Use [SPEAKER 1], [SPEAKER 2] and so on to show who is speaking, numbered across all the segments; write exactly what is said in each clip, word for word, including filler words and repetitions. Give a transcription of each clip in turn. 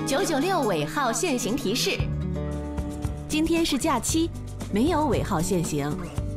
[SPEAKER 1] 九九六尾号限行提示：今天是假期，没有尾号限行。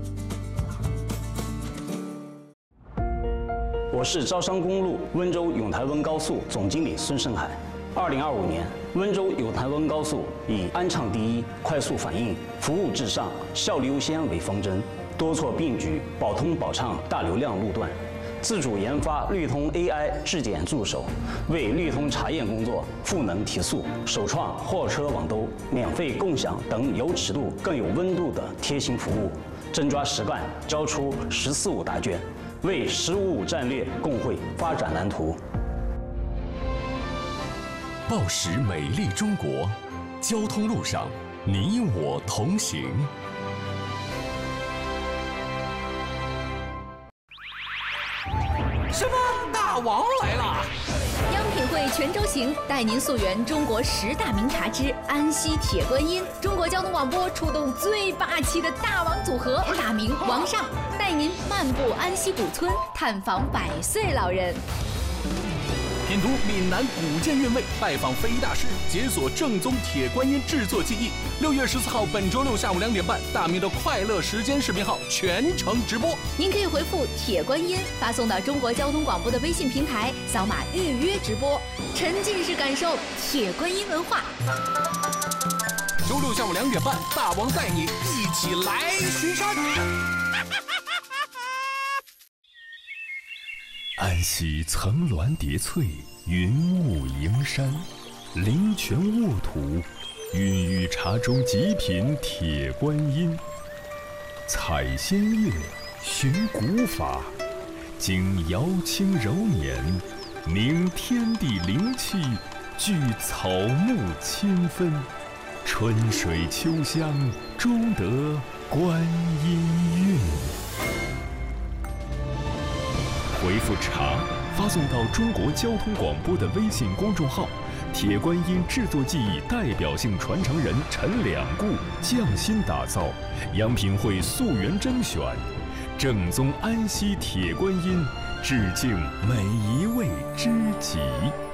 [SPEAKER 2] 我是招商公路温州永台温高速总经理孙胜海。二零二五年，温州永台温高速以安畅第一、快速反应、服务至上、效率优先为方针，多措并举，保通保畅大流量路段。自主研发绿通 A I 质检助手，为绿通查验工作赋能提速，首创货车网兜、免费共享等有尺度更有温度的贴心服务，真抓实干，交出“十四五”答卷，为“十五五”战略共绘发展蓝图。
[SPEAKER 3] 报时美丽中国，交通路上你我同行。
[SPEAKER 4] 什么？大王来了！
[SPEAKER 5] 央品汇全州行带您溯源中国十大名茶之安溪铁观音。中国交通广播出动最霸气的大王组合，大明王上带您漫步安溪古村，探访百岁老人。
[SPEAKER 4] 品读闽南古建韵味，拜访非遗大师，解锁正宗铁观音制作技艺。六月十四号，本周六下午两点半，大明的快乐时间视频号全程直播。
[SPEAKER 5] 您可以回复“铁观音”发送到中国交通广播的微信平台，扫码预约直播，沉浸式感受铁观音文化。
[SPEAKER 4] 周六下午两点半，大王带你一起来巡山。
[SPEAKER 3] 安溪层峦叠翠，云雾迎山，灵泉沃土，孕育茶中极品铁观音。采仙乐，寻古法，经瑶清柔捻，凝天地灵气，聚草木清芬，春水秋香，终得观音韵。回复茶，发送到中国交通广播的微信公众号，铁观音制作技艺代表性传承人陈两固匠心打造，央品汇溯源甄选，正宗安溪铁观音，致敬每一位知己。